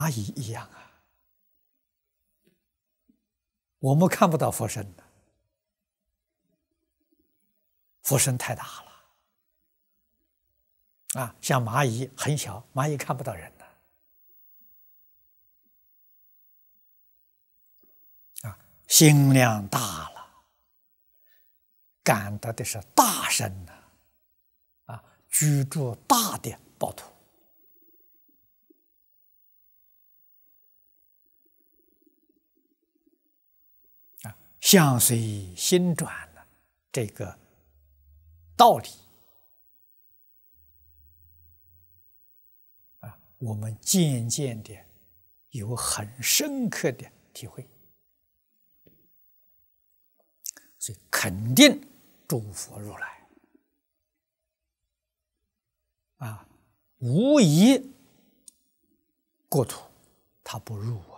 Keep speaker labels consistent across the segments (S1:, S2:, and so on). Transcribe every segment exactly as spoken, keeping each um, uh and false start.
S1: 蚁一样啊。我们看不到佛身的，佛身太大了啊，像蚂蚁很小，蚂蚁看不到人的啊，心量大了，感得的是大身呐啊，居住大的宝土。相随心转呢，这个道理啊，我们渐渐的有很深刻的体会，所以肯定诸佛如来啊，无疑国土他不入啊。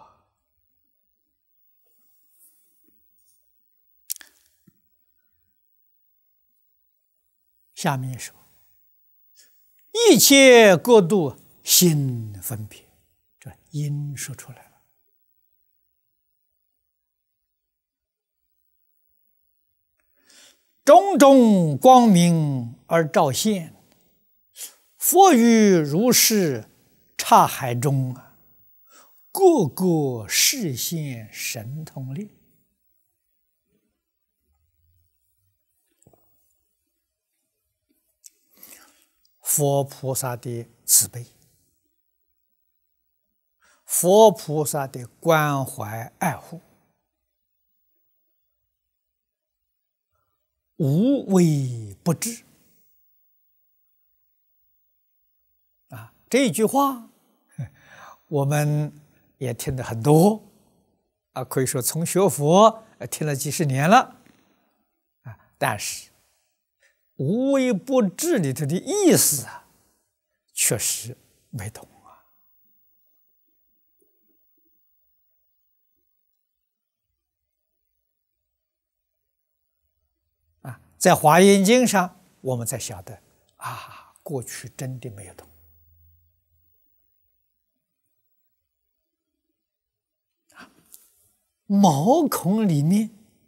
S1: 下面说，一切国度心分别，这因说出来了。种种光明而照现，佛于如是刹海中啊，个个示现神通力。佛菩萨的慈悲，佛菩萨的关怀爱护，无微不至啊！这一句话我们也听得很多啊，可以说从学佛听了几十年了啊，但是无微不至里头的意思啊，确实没懂啊。啊，在《华严经》上，我们才晓得啊，过去真的没有懂。毛孔里面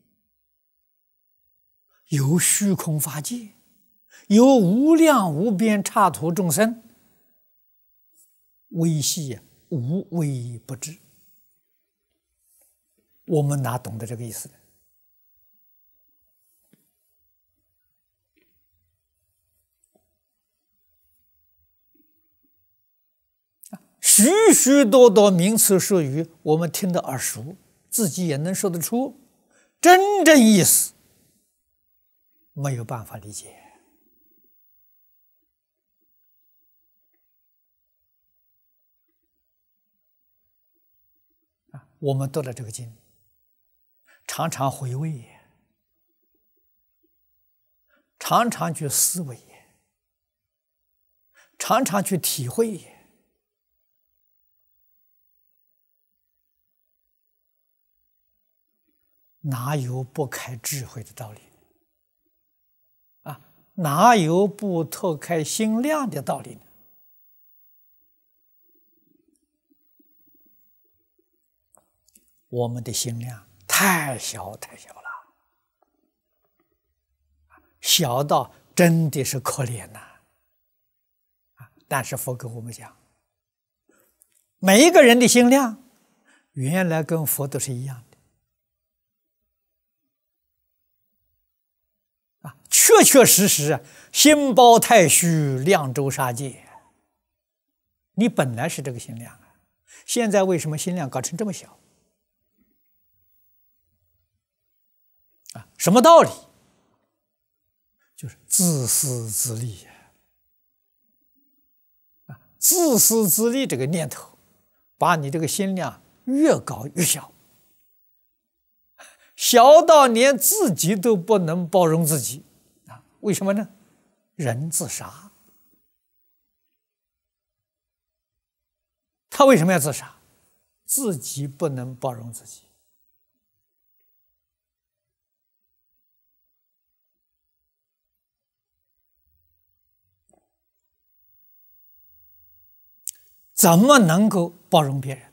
S1: 有虚空法界，有无量无边刹土众生，微细无微不至。我们哪懂得这个意思呢？许许多多名词术语，我们听得耳熟，自己也能说得出，真正意思没有办法理解。啊，我们读了这个经，常常回味，常常去思维，常常去体会。哪有不开智慧的道理啊？哪有不拓开心量的道理呢？我们的心量太小太小了，小到真的是可怜呐！啊，但是佛跟我们讲，每一个人的心量原来跟佛都是一样的。确确实实，心包太虚，量周沙界。你本来是这个心量啊，现在为什么心量搞成这么小？啊，什么道理？就是自私自利呀！啊，自私自利这个念头，把你这个心量越搞越小，小到连自己都不能包容自己。为什么呢？人自杀，他为什么要自杀？自己不能包容自己。 怎么能够包容别人？